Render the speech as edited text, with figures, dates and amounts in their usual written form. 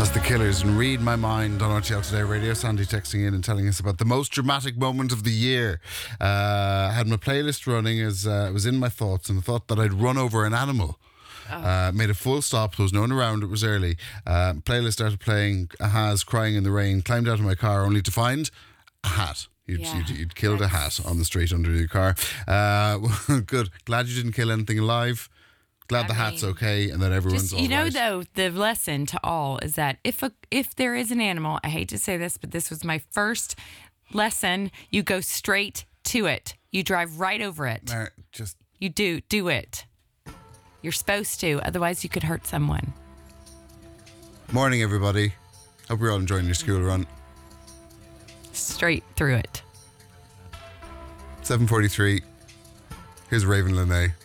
That's The Killers and Read My Mind on RTL Today Radio. Sandy texting in and telling us about the most dramatic moment of the year. I had my playlist running as it was in my thoughts, and I thought that I'd run over an animal. Made a full stop. There was no one around. It was early. Playlist started playing Aha's Crying in the Rain. Climbed out of my car only to find a hat. You'd killed a hat on the street under your car. Good. Glad you didn't kill anything alive. Glad the hat's okay and that everyone's all right. Though, the lesson to all is that if there is an animal, I hate to say this, but this was my first lesson, you go straight to it. You drive right over it. You do it. You're supposed to, otherwise you could hurt someone. Morning, everybody. Hope you're all enjoying your school run. Straight through it. 7:43. Here's Raven Lene.